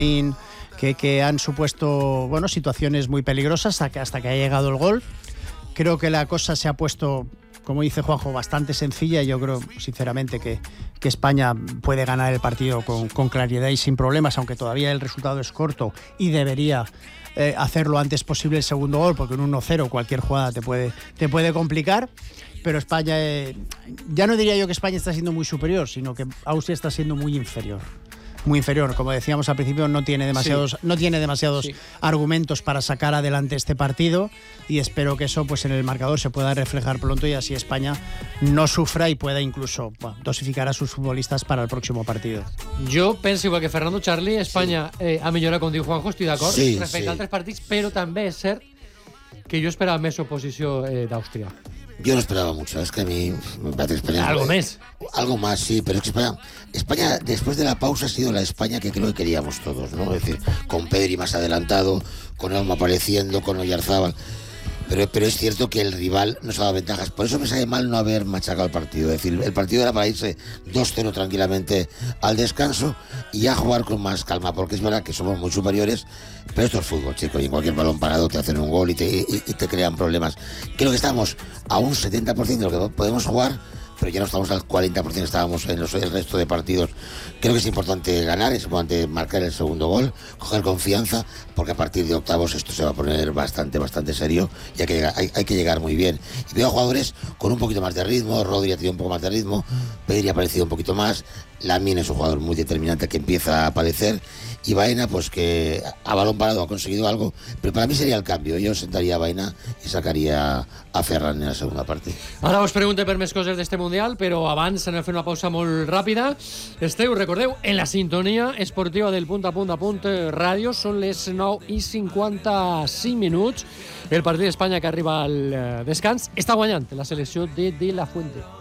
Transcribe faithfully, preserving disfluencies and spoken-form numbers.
que, que han supuesto, bueno, situaciones muy peligrosas hasta que, hasta que ha llegado el gol. Creo que la cosa se ha puesto, como dice Juanjo, bastante sencilla. Yo creo, sinceramente, que, que España puede ganar el partido con, con claridad y sin problemas, aunque todavía el resultado es corto y debería eh, hacer lo antes posible el segundo gol, porque un uno cero cualquier jugada te puede, te puede complicar. Pero España, eh, ya no diría yo que España está siendo muy superior, sino que Austria está siendo muy inferior. Muy inferior, como decíamos al principio, no tiene demasiados, sí. no tiene demasiados sí. argumentos para sacar adelante este partido, y espero que eso pues en el marcador se pueda reflejar pronto y así España no sufra y pueda incluso bueno, dosificar a sus futbolistas para el próximo partido. Jo penso igual que Fernando Charlie, Espanya sí. eh, ha millorat, com diu Juanjo, estic d'acord, sí, respecte sí. a altres partits, però també és cert que jo esperava més oposició eh, d'Àustria. Yo no esperaba mucho, es que a mí me parece España... ¿Algo más? Algo más, sí, pero es que España, España, después de la pausa, ha sido la España que creo que queríamos todos, ¿no? Es decir, con Pedri más adelantado, con Olmo apareciendo, con Oyarzábal... Pero, pero es cierto que el rival nos ha dado ventajas. Por eso me sabe mal no haber machacado el partido. Es decir, el partido era para irse dos cero tranquilamente al descanso y ya jugar con más calma, porque es verdad que somos muy superiores, pero esto es fútbol, chico, y en cualquier balón parado te hacen un gol y te, y, y te crean problemas. Creo que estamos a un setenta por ciento de lo que podemos jugar, pero ya no estamos al cuarenta por ciento que estábamos en los, el resto de partidos. Creo que es importante ganar, es importante marcar el segundo gol, coger confianza, porque a partir de octavos esto se va a poner bastante, bastante serio y hay que llegar, hay, hay que llegar muy bien. Y veo jugadores con un poquito más de ritmo, Rodri ha tenido un poco más de ritmo, Pedri ha aparecido un poquito más, Lamine es un jugador muy determinante que empieza a aparecer, y Baena, pues que a balón parado ha conseguido algo, pero para mí sería el cambio. Yo sentaría a Baena y sacaría a Ferran en la segunda parte. Ara us pregunto per més coses d'este Mundial, però abans anem a fer una pausa molt ràpida. Esteu, recordeu, en la sintonia esportiva del Punt a Punt a Punt Ràdio. Són les nou i cinquanta-cinc minuts. El partit d'Espanya que arriba al descans està guanyant la selecció de De La Fuente.